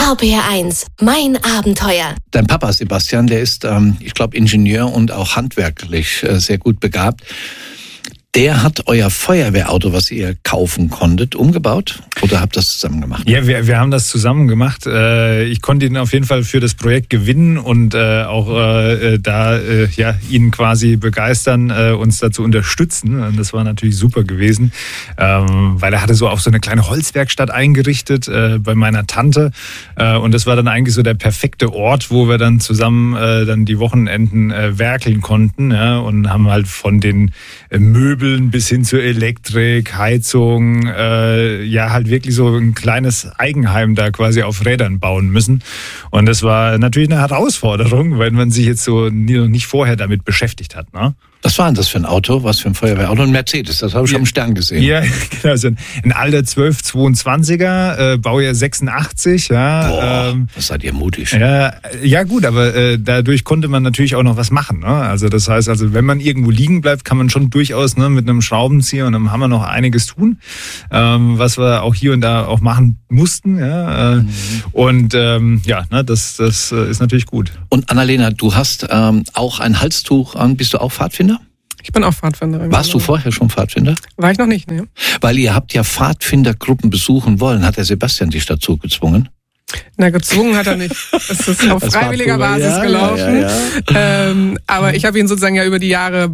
RPR1, mein Abenteuer. Dein Papa Sebastian, der ist, ich glaube, Ingenieur und auch handwerklich sehr gut begabt. Der hat euer Feuerwehrauto, was ihr kaufen konntet, umgebaut oder habt ihr das zusammen gemacht? Ja, wir haben das zusammen gemacht. Ich konnte ihn auf jeden Fall für das Projekt gewinnen und ihn quasi begeistern, uns dazu unterstützen. Und das war natürlich super gewesen, weil er hatte so auch so eine kleine Holzwerkstatt eingerichtet bei meiner Tante. Und das war dann eigentlich so der perfekte Ort, wo wir dann zusammen dann die Wochenenden werkeln konnten, ja, und haben halt von den Möbeln bis hin zur Elektrik, Heizung, halt wirklich so ein kleines Eigenheim da quasi auf Rädern bauen müssen. Und das war natürlich eine Herausforderung, weil man sich jetzt so nicht vorher damit beschäftigt hat, ne? Was war denn das für ein Auto? Was für ein Feuerwehrauto? Ein Mercedes, das habe ich schon im Stern gesehen. Ja, genau. Also ein alter 1222er, Baujahr 86. Ja, Boah, das seid ihr mutig. Ja gut, aber dadurch konnte man natürlich auch noch was machen. Ne? Also das heißt, wenn man irgendwo liegen bleibt, kann man schon durchaus mit einem Schraubenzieher und einem Hammer noch einiges tun, was wir auch hier und da auch machen mussten. Ja? Das ist natürlich gut. Und Annalena, du hast auch ein Halstuch an. Bist du auch Pfadfinder? Ich bin auch Pfadfinderin. Warst du vorher schon Pfadfinder? War ich noch nicht, ne? Weil ihr habt ja Pfadfindergruppen besuchen wollen. Hat der Sebastian dich dazu gezwungen? Na, gezwungen hat er nicht. Es ist auf freiwilliger Basis gelaufen. Ja. Aber ich habe ihn sozusagen ja über die Jahre,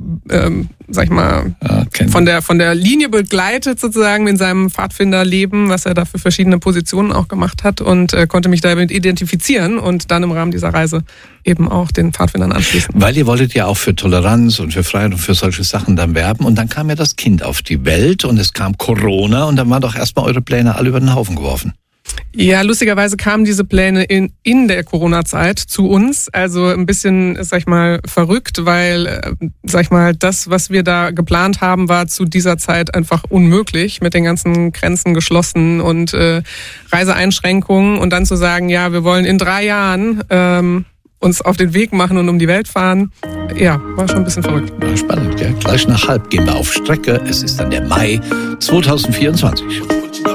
von der Linie begleitet sozusagen in seinem Pfadfinderleben, was er da für verschiedene Positionen auch gemacht hat und konnte mich damit identifizieren und dann im Rahmen dieser Reise eben auch den Pfadfindern anschließen. Weil ihr wolltet ja auch für Toleranz und für Freiheit und für solche Sachen dann werben und dann kam ja das Kind auf die Welt und es kam Corona und dann waren doch erstmal eure Pläne alle über den Haufen geworfen. Ja, lustigerweise kamen diese Pläne in der Corona-Zeit zu uns. Also ein bisschen, verrückt, weil, das, was wir da geplant haben, war zu dieser Zeit einfach unmöglich mit den ganzen Grenzen geschlossen und Reiseeinschränkungen. Und dann zu sagen, ja, wir wollen in 3 Jahren uns auf den Weg machen und um die Welt fahren. Ja, war schon ein bisschen verrückt. Ja, spannend, gell? Gleich nach halb gehen wir auf Strecke. Es ist dann der Mai 2024.